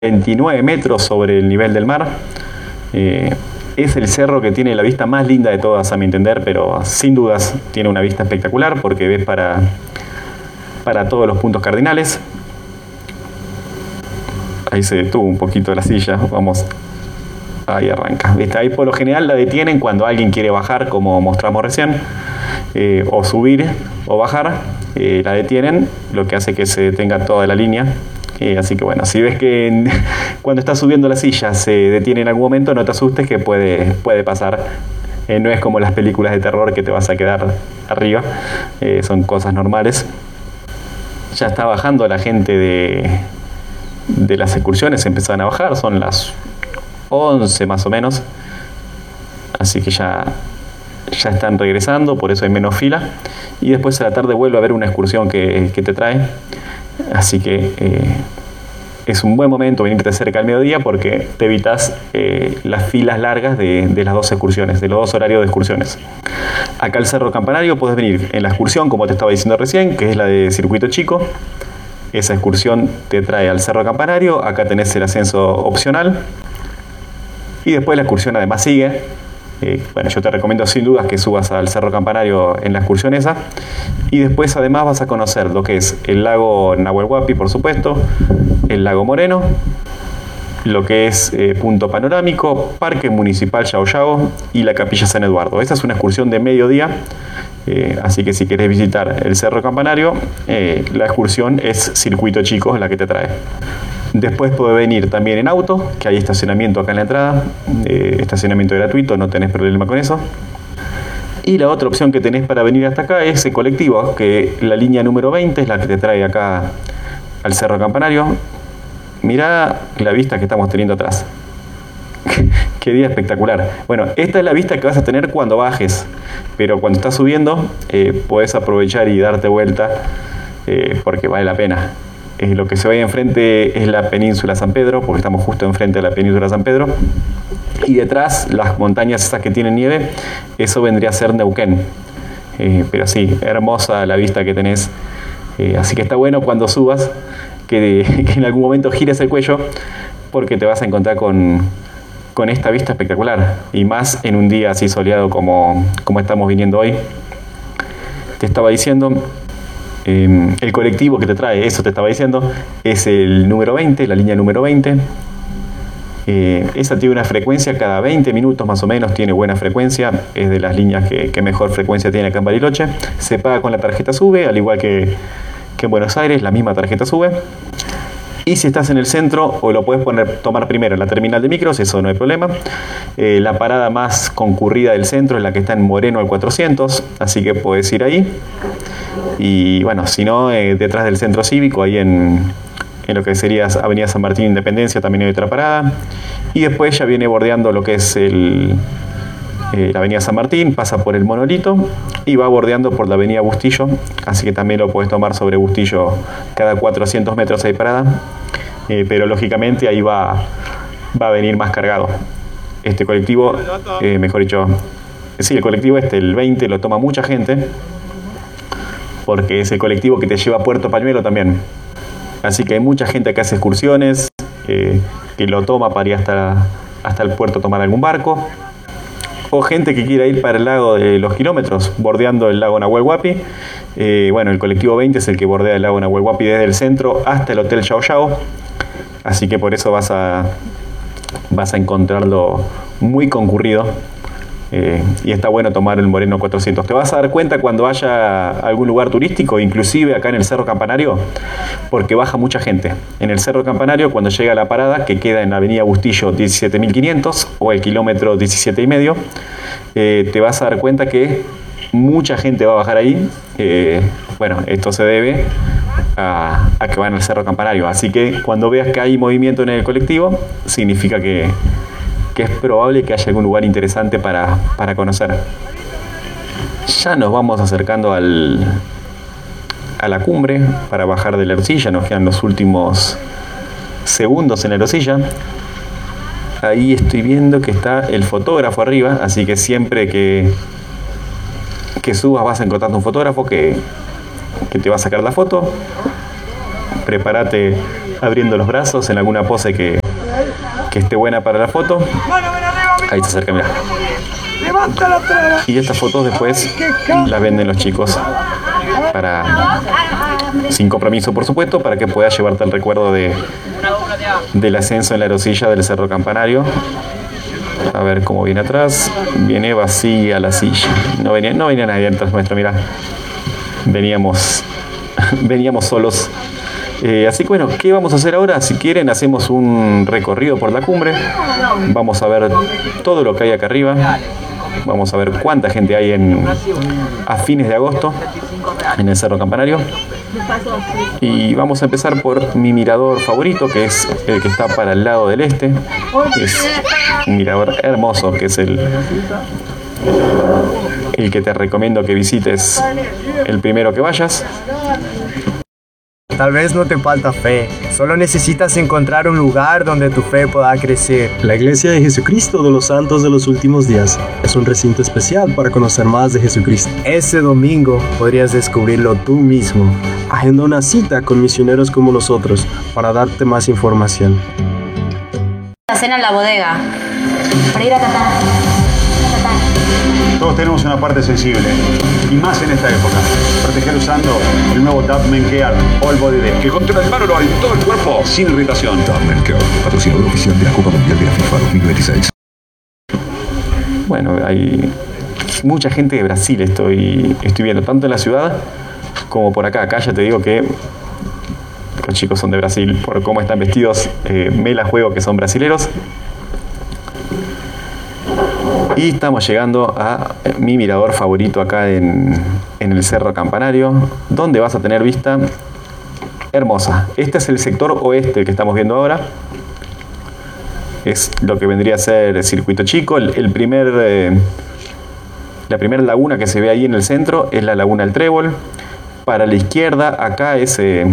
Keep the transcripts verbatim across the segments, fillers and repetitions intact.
veintinueve metros sobre el nivel del mar. Eh, es el cerro que tiene la vista más linda de todas, a mi entender, pero sin dudas tiene una vista espectacular porque ves para, para todos los puntos cardinales. Ahí se detuvo un poquito la silla, vamos, ahí arranca. ¿Viste? Ahí por lo general la detienen cuando alguien quiere bajar, como mostramos recién, eh, o subir o bajar, eh, la detienen, lo que hace que se detenga toda la línea. Eh, así que bueno, si ves que en, cuando estás subiendo la silla se detiene en algún momento, no te asustes que puede, puede pasar. Eh, no es como las películas de terror que te vas a quedar arriba, eh, son cosas normales. Ya está bajando la gente de, de las excursiones, empezaron a bajar, son las once más o menos, así que ya, ya están regresando, por eso hay menos fila. Y después a la tarde vuelve a haber una excursión que, que te trae. Así que eh, es un buen momento venirte cerca al mediodía porque te evitas eh, las filas largas de, de las dos excursiones, de los dos horarios de excursiones. Acá al Cerro Campanario puedes venir en la excursión, como te estaba diciendo recién, que es la de circuito chico. Esa excursión te trae al Cerro Campanario, acá tenés el ascenso opcional. Y después la excursión además sigue. Eh, bueno, yo te recomiendo sin dudas que subas al Cerro Campanario en la excursión esa. Y después además vas a conocer lo que es el lago Nahuel Huapi, por supuesto, el lago Moreno, lo que es eh, Punto Panorámico, Parque Municipal Yao Yao y la Capilla San Eduardo. Esta es una excursión de mediodía, eh, así que si querés visitar el Cerro Campanario, eh, la excursión es circuito chico la que te trae. Después puede venir también en auto, que hay estacionamiento acá en la entrada, eh, estacionamiento gratuito, no tenés problema con eso. Y la otra opción que tenés para venir hasta acá es el colectivo, que la línea número veinte es la que te trae acá al Cerro Campanario. Mirá la vista que estamos teniendo atrás. Qué día espectacular. Bueno, esta es la vista que vas a tener cuando bajes, pero cuando estás subiendo eh, podés aprovechar y darte vuelta eh, porque vale la pena. Eh, lo que se ve ahí enfrente es la península San Pedro, porque estamos justo enfrente de la península San Pedro. Y detrás, las montañas esas que tienen nieve, eso vendría a ser Neuquén. Eh, pero sí, hermosa la vista que tenés. Eh, así que está bueno cuando subas, que, que en algún momento gires el cuello, porque te vas a encontrar con, con esta vista espectacular. Y más en un día así soleado como, como estamos viniendo hoy. Te estaba diciendo... Eh, el colectivo que te trae, eso te estaba diciendo, es el número veinte, la línea número veinte. Eh, esa tiene una frecuencia cada veinte minutos más o menos, tiene buena frecuencia, es de las líneas que, que mejor frecuencia tiene acá en Bariloche. Se paga con la tarjeta SUBE, al igual que, que en Buenos Aires, la misma tarjeta SUBE. Y si estás en el centro, o lo puedes poner, tomar primero en la terminal de micros, eso no hay problema. Eh, la parada más concurrida del centro es la que está en Moreno al cuatrocientos, así que puedes ir ahí. Y bueno, si no, eh, detrás del centro cívico, ahí en, en lo que sería Avenida San Martín Independencia, también hay otra parada. Y después ya viene bordeando lo que es el, eh, la Avenida San Martín, pasa por el Monolito y va bordeando por la Avenida Bustillo. Así que también lo puedes tomar sobre Bustillo, cada cuatrocientos metros hay parada. Eh, pero lógicamente ahí va, va a venir más cargado. Este colectivo, eh, mejor dicho, sí, el colectivo este, el veinte, lo toma mucha gente, porque es el colectivo que te lleva a Puerto Pañuelo también. Así que hay mucha gente que hace excursiones, eh, que lo toma para ir hasta, hasta el puerto a tomar algún barco. O gente que quiera ir para el lago de los kilómetros, bordeando el lago Nahuel Huapi. Eh, bueno, el colectivo veinte es el que bordea el lago Nahuel Huapi desde el centro hasta el Hotel Yao Yao. Así que por eso vas a, vas a encontrarlo muy concurrido. Eh, y está bueno tomar el Moreno cuatrocientos. Te vas a dar cuenta cuando haya algún lugar turístico, inclusive acá en el Cerro Campanario, porque baja mucha gente. En el Cerro Campanario, cuando llega a la parada, que queda en la Avenida Bustillo diecisiete mil quinientos o el kilómetro diecisiete y medio, eh, te vas a dar cuenta que mucha gente va a bajar ahí. Eh, bueno, esto se debe a, a que van al Cerro Campanario. Así que cuando veas que hay movimiento en el colectivo, significa que que es probable que haya algún lugar interesante para, para conocer. Ya nos vamos acercando al, a la cumbre para bajar de la Ercilla, nos quedan los últimos segundos en la Ercilla. Ahí estoy viendo que está el fotógrafo arriba, así que siempre que, que subas vas a encontrar un fotógrafo que, que te va a sacar la foto. Prepárate abriendo los brazos en alguna pose que, que esté buena para la foto. Ahí se acerca, mirá. Y estas fotos después las venden los chicos para, sin compromiso por supuesto, para que puedas llevarte el recuerdo de, del ascenso en la erosilla del Cerro Campanario. A ver cómo viene atrás. Viene vacía la silla. No venía, no venía nadie atrás nuestro, mirá. Veníamos, veníamos solos. Eh, así que bueno, ¿qué vamos a hacer ahora? Si quieren, hacemos un recorrido por la cumbre. Vamos a ver todo lo que hay acá arriba. Vamos a ver cuánta gente hay en, a fines de agosto en el Cerro Campanario. Y vamos a empezar por mi mirador favorito, que es el que está para el lado del este. Es un mirador hermoso, que es el, el que te recomiendo que visites el primero que vayas. Tal vez no te falta fe, solo necesitas encontrar un lugar donde tu fe pueda crecer. La Iglesia de Jesucristo de los Santos de los Últimos Días es un recinto especial para conocer más de Jesucristo. Ese domingo podrías descubrirlo tú mismo. Agenda una cita con misioneros como nosotros para darte más información. La cena en la bodega, para ir a Qatar. Todos tenemos una parte sensible, y más en esta época. Proteger usando el nuevo Dove Men Care All Body Day, que controla el valor en todo el cuerpo sin irritación. Dove Men Care, patrocinador oficial de la Copa Mundial de la FIFA dos mil veintiséis. Bueno, hay mucha gente de Brasil, estoy, estoy viendo, tanto en la ciudad como por acá. Acá ya te digo que los chicos son de Brasil, por cómo están vestidos, eh, me la juego que son brasileros. Y estamos llegando a mi mirador favorito acá en, en el Cerro Campanario, donde vas a tener vista hermosa. Este es el sector oeste que estamos viendo ahora. Es lo que vendría a ser el circuito chico. El, el primer, eh, la primera laguna que se ve ahí en el centro es la laguna del Trébol. Para la izquierda, acá ese,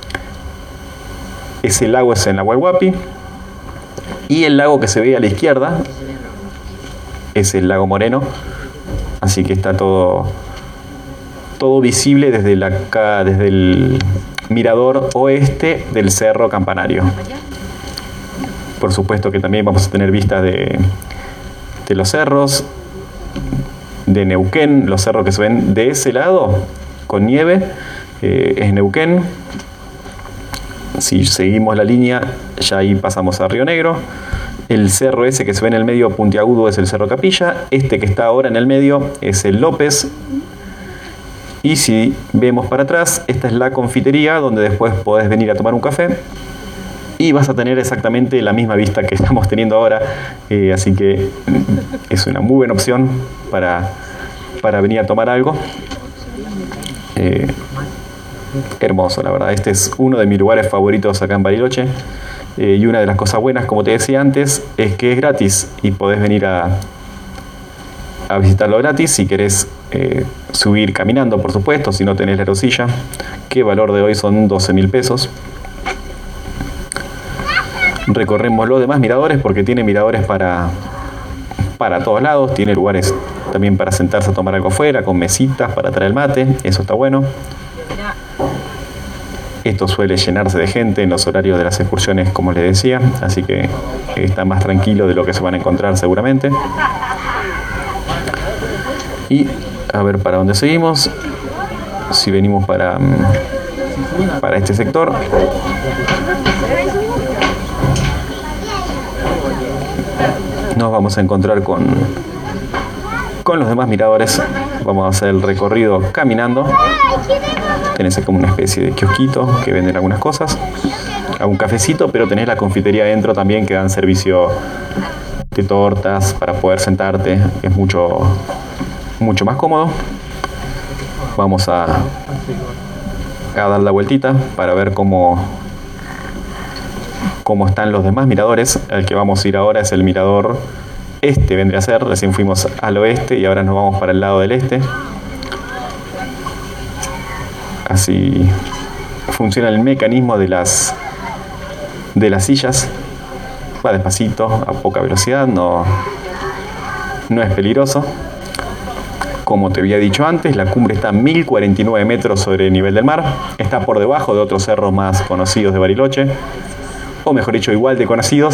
ese lago es en la Huayhuapi. Y el lago que se ve a la izquierda es el lago Moreno, así que está todo, todo visible desde, la, desde el mirador oeste del Cerro Campanario. Por supuesto que también vamos a tener vistas de, de los cerros, de Neuquén, los cerros que se ven de ese lado, con nieve, eh, es Neuquén. Si seguimos la línea, ya ahí pasamos a Río Negro. El cerro ese que se ve en el medio puntiagudo es el Cerro Capilla. Este que está ahora en el medio es el López. Y si vemos para atrás, esta es la confitería donde después podés venir a tomar un café. Y vas a tener exactamente la misma vista que estamos teniendo ahora. Eh, así que es una muy buena opción para, para venir a tomar algo. Eh, hermoso, la verdad. Este es uno de mis lugares favoritos acá en Bariloche. Eh, y una de las cosas buenas, como te decía antes, es que es gratis y podés venir a, a visitarlo gratis si querés eh, subir caminando, por supuesto, si no tenés la erosilla, que valor de hoy son doce mil pesos. Recorremos los demás miradores porque tiene miradores para, para todos lados, tiene lugares también para sentarse a tomar algo afuera, con mesitas para traer el mate, eso está bueno. Esto suele llenarse de gente en los horarios de las excursiones, como les decía, así que está más tranquilo de lo que se van a encontrar seguramente. Y a ver para dónde seguimos. Si venimos para, para este sector. Nos vamos a encontrar con, con los demás miradores. Vamos a hacer el recorrido caminando. Tenés como una especie de kiosquito que venden algunas cosas, algún cafecito, pero tenés la confitería adentro también que dan servicio de tortas para poder sentarte. Es mucho, mucho más cómodo. Vamos a, a dar la vueltita para ver cómo, cómo están los demás miradores. El que vamos a ir ahora es el mirador este, vendría a ser. Recién fuimos al oeste y ahora nos vamos para el lado del este. Así funciona el mecanismo de las, de las sillas. Va despacito, a poca velocidad, no, no es peligroso. Como te había dicho antes, la cumbre está a mil cuarenta y nueve metros sobre el nivel del mar. Está por debajo de otros cerros más conocidos de Bariloche, o mejor dicho, igual de conocidos,